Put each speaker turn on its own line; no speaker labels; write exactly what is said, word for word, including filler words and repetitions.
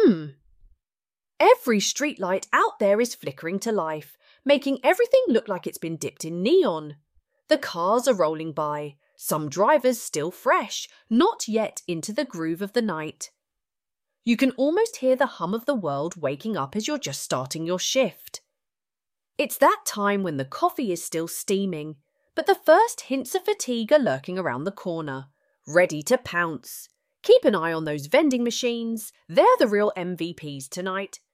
Hmm. Every streetlight out there is flickering to life, making everything look like it's been dipped in neon. The cars are rolling by, some drivers still fresh, not yet into the groove of the night. You can almost hear the hum of the world waking up as you're just starting your shift. It's that time when the coffee is still steaming, but the first hints of fatigue are lurking around the corner, ready to pounce. Keep an eye on those vending machines. They're the real M V Ps tonight.